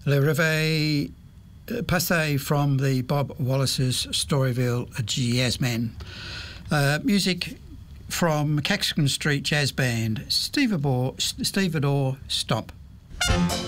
Le Réveil Passé from the Bob Wallace's Storyville Jazz Men. Music from Caxton Street Jazz Band, Stevedore Stop.